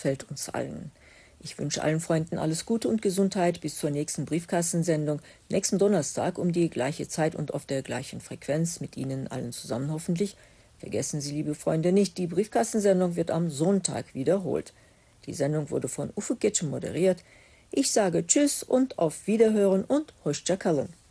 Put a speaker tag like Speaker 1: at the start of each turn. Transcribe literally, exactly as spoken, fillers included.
Speaker 1: missfällt uns allen. Ich wünsche allen Freunden alles Gute und Gesundheit bis zur nächsten Briefkastensendung, nächsten Donnerstag um die gleiche Zeit und auf der gleichen Frequenz, mit Ihnen allen zusammen hoffentlich. Vergessen Sie, liebe Freunde, nicht, die Briefkastensendung wird am Sonntag wiederholt. Die Sendung wurde von Uffe Getsche moderiert. Ich sage Tschüss und auf Wiederhören und Hoşça kalın.